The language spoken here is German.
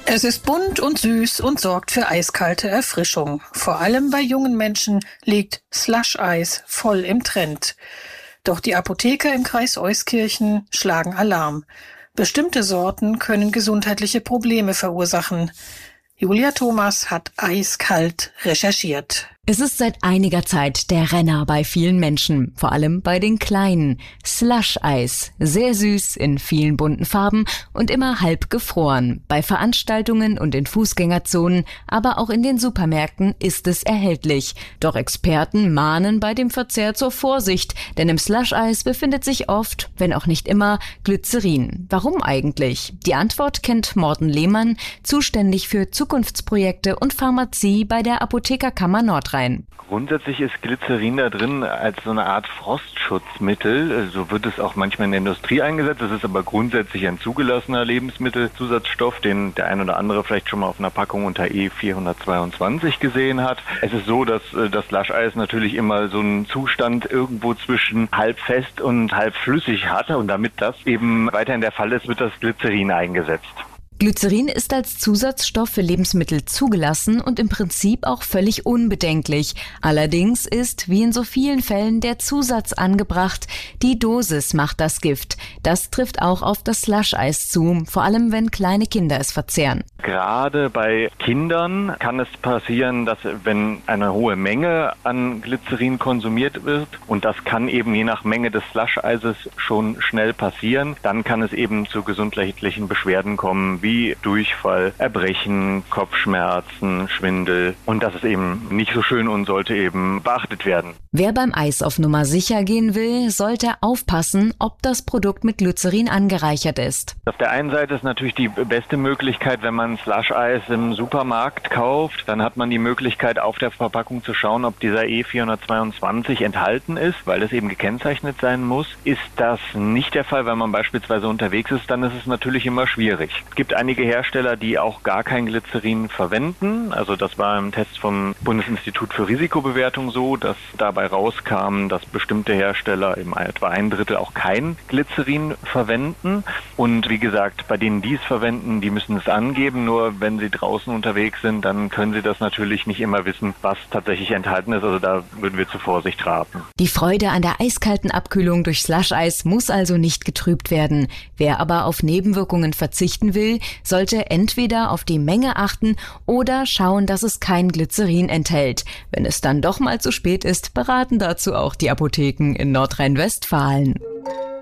Es ist bunt und süß und sorgt für eiskalte Erfrischung. Vor allem bei jungen Menschen liegt Slush-Eis voll im Trend. Doch die Apotheker im Kreis Euskirchen schlagen Alarm. Bestimmte Sorten können gesundheitliche Probleme verursachen. Julia Thomas hat eiskalt recherchiert. Es ist seit einiger Zeit der Renner bei vielen Menschen, vor allem bei den Kleinen. Slush-Eis, sehr süß, in vielen bunten Farben und immer halb gefroren. Bei Veranstaltungen und in Fußgängerzonen, aber auch in den Supermärkten ist es erhältlich. Doch Experten mahnen bei dem Verzehr zur Vorsicht, denn im Slush-Eis befindet sich oft, wenn auch nicht immer, Glycerin. Warum eigentlich? Die Antwort kennt Morten Lehmann, zuständig für Zukunftsprojekte und Pharmazie bei der Apothekerkammer Nordrhein. Grundsätzlich ist Glycerin da drin als so eine Art Frostschutzmittel. So wird es auch manchmal in der Industrie eingesetzt. Das ist aber grundsätzlich ein zugelassener Lebensmittelzusatzstoff, den der ein oder andere vielleicht schon mal auf einer Packung unter E422 gesehen hat. Es ist so, dass das Slush-Eis natürlich immer so einen Zustand irgendwo zwischen halb fest und halb flüssig hat. Und damit das eben weiterhin der Fall ist, wird das Glycerin eingesetzt. Glycerin ist als Zusatzstoff für Lebensmittel zugelassen und im Prinzip auch völlig unbedenklich. Allerdings ist, wie in so vielen Fällen, der Zusatz angebracht. Die Dosis macht das Gift. Das trifft auch auf das Slush-Eis zu, vor allem wenn kleine Kinder es verzehren. Gerade bei Kindern kann es passieren, dass wenn eine hohe Menge an Glycerin konsumiert wird, und das kann eben je nach Menge des Slush-Eises schon schnell passieren, dann kann es eben zu gesundheitlichen Beschwerden kommen, wie Durchfall, Erbrechen, Kopfschmerzen, Schwindel. Und das ist eben nicht so schön und sollte eben beachtet werden. Wer beim Eis auf Nummer sicher gehen will, sollte aufpassen, ob das Produkt mit Glycerin angereichert ist. Auf der einen Seite ist natürlich die beste Möglichkeit, wenn man Slush-Eis im Supermarkt kauft, dann hat man die Möglichkeit, auf der Verpackung zu schauen, ob dieser E422 enthalten ist, weil es eben gekennzeichnet sein muss. Ist das nicht der Fall, wenn man beispielsweise unterwegs ist, dann ist es natürlich immer schwierig. Es gibt einige Hersteller, die auch gar kein Glycerin verwenden. Also das war im Test vom Bundesinstitut für Risikobewertung so, dass dabei rauskam, dass bestimmte Hersteller eben etwa 1/3 auch kein Glycerin verwenden. Und wie gesagt, bei denen, die es verwenden, die müssen es angeben. Nur wenn sie draußen unterwegs sind, dann können sie das natürlich nicht immer wissen, was tatsächlich enthalten ist. Also da würden wir zur Vorsicht raten. Die Freude an der eiskalten Abkühlung durch Slush-Eis muss also nicht getrübt werden. Wer aber auf Nebenwirkungen verzichten will, sollte entweder auf die Menge achten oder schauen, dass es kein Glycerin enthält. Wenn es dann doch mal zu spät ist, beraten dazu auch die Apotheken in Nordrhein-Westfalen.